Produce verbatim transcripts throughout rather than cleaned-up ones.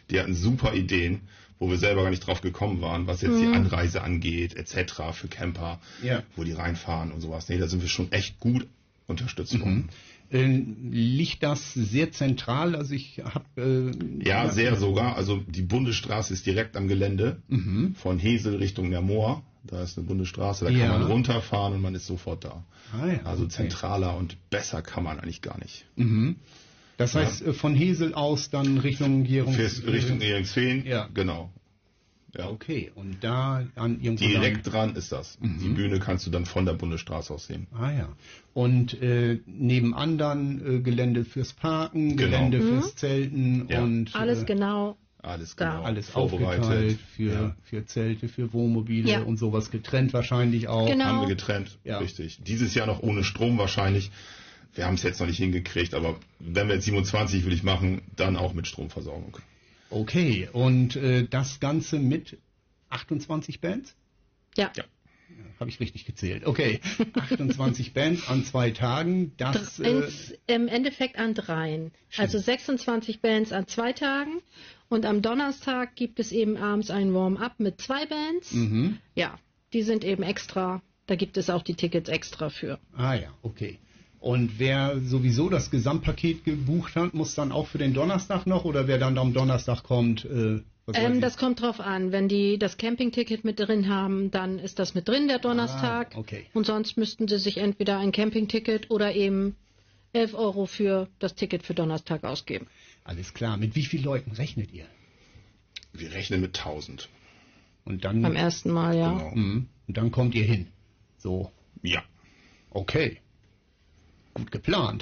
Die hatten super Ideen, wo wir selber gar nicht drauf gekommen waren, was jetzt mhm. die Anreise angeht, et cetera für Camper, ja. wo die reinfahren und sowas. Nee, da sind wir schon echt gut unterstützt worden. Mhm. Äh, liegt das sehr zentral? Also ich habe äh, ja, sehr sogar. Also die Bundesstraße ist direkt am Gelände mhm. von Hesel Richtung Moor. Da ist eine Bundesstraße, da ja. kann man runterfahren und man ist sofort da. Ah, ja, also okay. zentraler und besser kann man eigentlich gar nicht. Mhm. Das heißt, ja. von Hesel aus dann Richtung Jerungs... Richtung Jerungsfehn, ja. genau. Ja. Okay, und da an irgendwo direkt dann, dran ist das. Mhm. Die Bühne kannst du dann von der Bundesstraße aus sehen. Ah ja. Und äh, nebenan dann äh, Gelände fürs Parken, genau. Gelände mhm. fürs Zelten ja. und alles äh, genau. Alles genau. Alles aufgeteilt für ja. für Zelte, für Wohnmobile ja. und sowas getrennt wahrscheinlich auch. Genau. Haben wir getrennt, ja. richtig. Dieses Jahr noch ohne Strom wahrscheinlich. Wir haben es jetzt noch nicht hingekriegt, aber wenn wir jetzt siebenundzwanzig will ich machen, dann auch mit Stromversorgung. Okay, und äh, das Ganze mit achtundzwanzig Bands? Ja. ja. Habe ich richtig gezählt. Okay, achtundzwanzig Bands an zwei Tagen. Das äh, im Endeffekt an dreien. Stimmt. Also sechsundzwanzig Bands an zwei Tagen. Und am Donnerstag gibt es eben abends ein Warm-up mit zwei Bands. Mhm. Ja, die sind eben extra. Da gibt es auch die Tickets extra für. Ah ja, okay. Und wer sowieso das Gesamtpaket gebucht hat, muss dann auch für den Donnerstag noch, oder wer dann am Donnerstag kommt? Äh, ähm, das kommt drauf an. Wenn die das Campingticket mit drin haben, dann ist das mit drin, der Donnerstag. Ah, okay. Und sonst müssten sie sich entweder ein Campingticket oder eben elf Euro für das Ticket für Donnerstag ausgeben. Alles klar. Mit wie vielen Leuten rechnet ihr? Wir rechnen mit tausend. Und dann beim ersten Mal, ja. Genau. Mhm. Und dann kommt ihr hin. So. Ja. Okay. Gut geplant.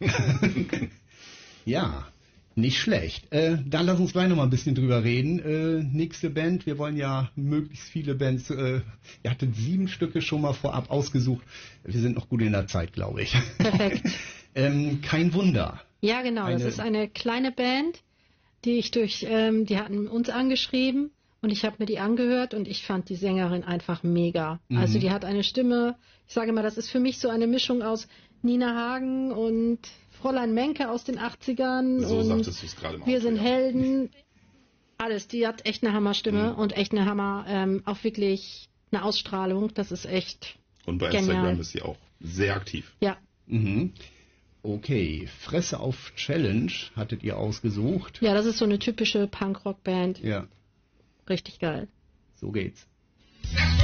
Ja, nicht schlecht. Äh, dann lass uns gleich noch mal ein bisschen drüber reden. Äh, nächste Band, wir wollen ja möglichst viele Bands, äh, ihr hattet sieben Stücke schon mal vorab ausgesucht. Wir sind noch gut in der Zeit, glaube ich. Perfekt. ähm, kein Wunder. Ja, genau, eine, das ist eine kleine Band, die ich durch, ähm, die hatten uns angeschrieben und ich habe mir die angehört und ich fand die Sängerin einfach mega. Mhm. Also die hat eine Stimme, ich sage mal, das ist für mich so eine Mischung aus Nina Hagen und Fräulein Menke aus den achtzigern so und gerade mal wir auf, sind ja. Helden. Alles, die hat echt eine Hammerstimme mhm. und echt eine Hammer, ähm, auch wirklich eine Ausstrahlung. Das ist echt Und bei genial. Instagram ist sie auch sehr aktiv. Ja. Mhm. Okay, Fresse auf Challenge hattet ihr ausgesucht. Ja, das ist so eine typische Punkrock-Band. Ja. Richtig geil. So geht's.